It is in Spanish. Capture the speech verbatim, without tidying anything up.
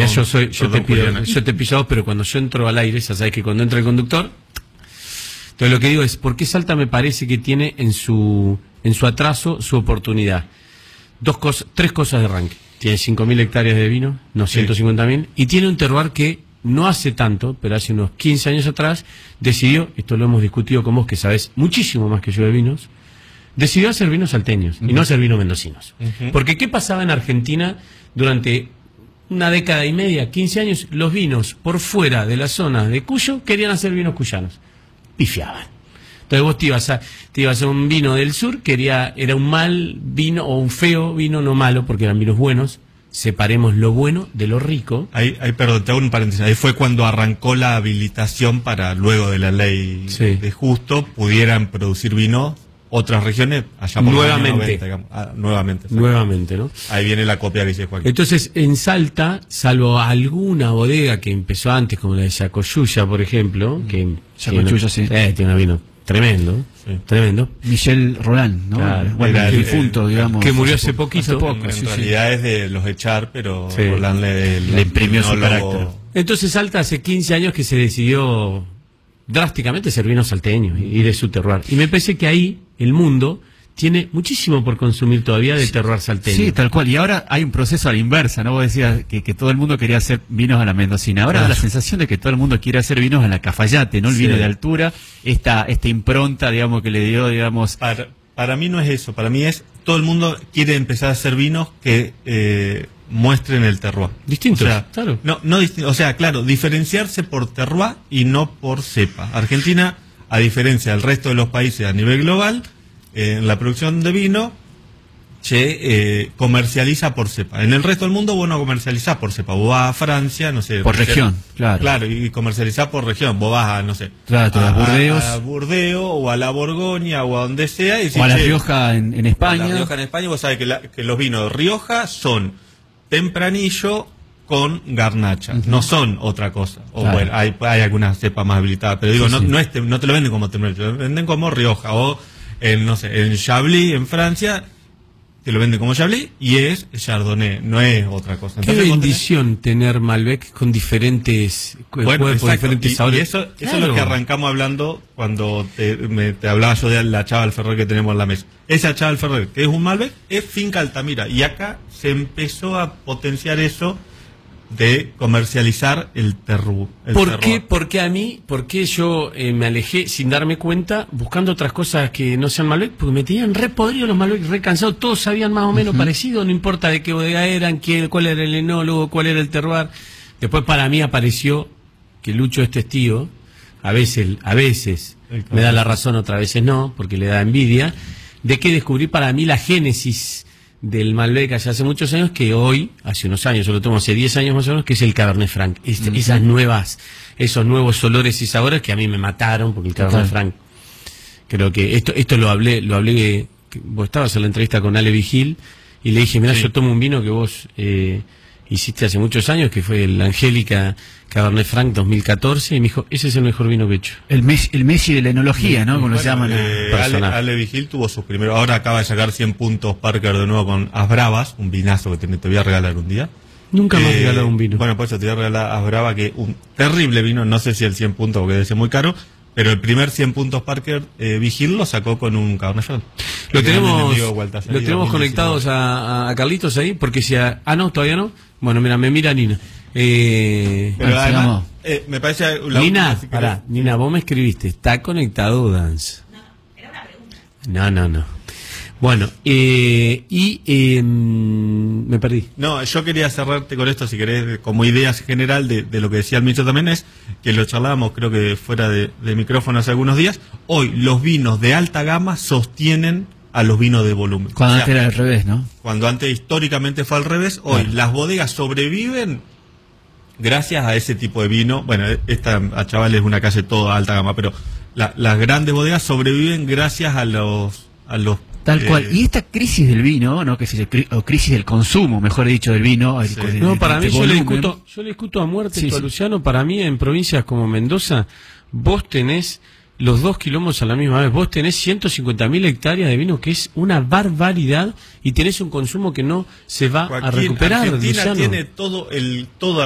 yo soy, yo te pido, yo te pido, pero cuando yo entro al aire, ya sabes que cuando entra el conductor, entonces lo que digo es, ¿por qué Salta me parece que tiene en su, en su atraso su oportunidad? Dos cosas, tres cosas de arranque. Tiene cinco mil hectáreas de vino, no ciento cincuenta mil, sí. Y tiene un terroir que no hace tanto, pero hace unos quince años atrás, decidió, esto lo hemos discutido con vos, que sabés muchísimo más que yo de vinos, decidió hacer vinos salteños, uh-huh. y no hacer vinos mendocinos. Uh-huh. Porque ¿qué pasaba en Argentina durante una década y media, quince años? Los vinos por fuera de la zona de Cuyo querían hacer vinos cuyanos. Pifiaban. Entonces vos te ibas a, te ibas a un vino del sur, quería, era un mal vino o un feo vino, no malo, porque eran vinos buenos. Separemos lo bueno de lo rico. Ahí, ahí perdón, te hago un paréntesis. Ahí fue cuando arrancó la habilitación para, luego de la ley sí. de Justo, pudieran producir vino otras regiones allá por nuevamente. Los noventa, digamos. Ah, nuevamente. Nuevamente, ¿no? Ahí viene la copia que dice Joaquín. Entonces, en Salta, salvo alguna bodega que empezó antes, como la de Yacoyuya, por ejemplo, que Yacoyuya, sí. Eh, tiene un vino tremendo, sí. tremendo. Michel Roland, ¿no? Claro, bueno, el, el difunto, el, digamos. Que murió hace poquito. Hace poco, en sí, realidad sí. es de los Echar, pero sí. Roland le, le imprimió su carácter. Entonces, Salta hace quince años que se decidió drásticamente ser vino salteño y de su terroir. Y me parece que ahí el mundo tiene muchísimo por consumir todavía de terroir salteño. Sí, tal cual. Y ahora hay un proceso a la inversa, ¿no? Vos decías que, que todo el mundo quería hacer vinos a la mendocina. Ahora claro. da la sensación de que todo el mundo quiere hacer vinos a la Cafayate, ¿no? El sí. vino de altura, esta, esta impronta, digamos, que le dio, digamos... Para, para mí no es eso. Para mí es, todo el mundo quiere empezar a hacer vinos que eh, muestren el terroir. Distinto, o sea, claro. No, no disti- o sea, claro, diferenciarse por terroir y no por cepa. Argentina, a diferencia del resto de los países a nivel global, en la producción de vino se eh, comercializa por cepa. En el resto del mundo vos no comercializás por cepa. Vos vas a Francia, no sé... Por región, ser, claro. Claro, y comercializás por región. Vos vas a, no sé... Claro, a, a Burdeos. A, a Burdeos o a la Borgoña o a donde sea. Y o a La Rioja en, en España. A La Rioja en España. Vos sabés que, la, que los vinos de Rioja son tempranillo con garnacha. Uh-huh. No son otra cosa. O claro. bueno, hay, hay algunas cepas más habilitadas. Pero digo, sí, no, sí. No, es, no te lo venden como tempranillo. Te lo venden como Rioja o... En, no sé, en Chablis, en Francia, te lo venden como Chablis y es Chardonnay, no es otra cosa. Entonces, qué bendición tenés... tener Malbec con diferentes bueno, cuerpos, diferentes y, sabores. Y eso, claro. eso es lo que arrancamos hablando cuando te, me, te hablaba yo de la Chaval Ferrer que tenemos en la mesa. Esa Chaval Ferrer, que es un Malbec, es Finca Altamira. Y acá se empezó a potenciar eso de comercializar el terroir. ¿Por qué? Porque a mí, porque yo eh, me alejé sin darme cuenta, buscando otras cosas que no sean Malbec, porque me tenían re podrido los Malbec, re cansados, todos sabían más o menos uh-huh. parecido, no importa de qué bodega eran, quién, cuál era el enólogo, cuál era el terroir. Después para mí apareció, que Lucho es testigo, a veces, a veces me da la razón, otras veces no, porque le da envidia, de que descubrí para mí la génesis del Malbec allá hace muchos años, que hoy, hace unos años, yo lo tomo hace diez años más o menos, que es el Cabernet Franc. Este, uh-huh. Esas nuevas, esos nuevos olores y sabores que a mí me mataron, porque el Cabernet uh-huh. Franc, creo que esto esto lo hablé, lo hablé, que vos estabas en la entrevista con Ale Vigil, y le dije, mirá, sí. yo tomo un vino que vos eh, hiciste hace muchos años, que fue el Angélica Cabernet Franc dos mil catorce, y me dijo, ese es el mejor vino que he hecho. El Messi, el Messi de la enología, ¿no? Como bueno, lo llaman. Eh, Ale, Ale Vigil tuvo sus primeros, ahora acaba de sacar cien puntos Parker de nuevo con As Bravas, un vinazo que te, te voy a regalar un día. Nunca eh, me has regalado un vino. Bueno, pues yo te voy a regalar As Brava, que un terrible vino, no sé si el cien puntos porque debe ser muy caro, pero el primer cien puntos Parker eh, Vigil lo sacó con un Cabernet Franc. Lo tenemos, lo tenemos conectados a, a Carlitos ahí, porque si a, ah no, todavía no. Bueno, mira, me mira Nina. Eh, pero bueno, además, eh, me parece la Nina, última, si pará, Nina, vos me escribiste, ¿está conectado Dance? No, era una pregunta. No, no, no. Bueno, eh, y eh, me perdí. No, yo quería cerrarte con esto, si querés, como idea general de, de lo que decía el Micho también, es que lo charlábamos, creo que fuera de, de micrófono hace algunos días. Hoy los vinos de alta gama sostienen a los vinos de volumen. Cuando o sea, antes era al revés, ¿no? Cuando antes históricamente fue al revés, hoy bueno. las bodegas sobreviven gracias a ese tipo de vino. Bueno, esta a Chaval es una calle toda alta gama, pero la, las grandes bodegas sobreviven gracias a los a los Tal eh, cual. Y esta crisis del vino, ¿no? Que es o crisis del consumo, mejor dicho, del vino. Sí. El, no, el, para el, mí, el yo le, volumen. discuto, yo le discuto a muerte sí, esto, sí. Luciano. Para mí, en provincias como Mendoza, vos tenés los dos quilombos a la misma vez. Vos tenés ciento cincuenta mil hectáreas de vino, que es una barbaridad, y tenés un consumo que no se va Joaquín, a recuperar. Argentina Luciano. tiene todo el toda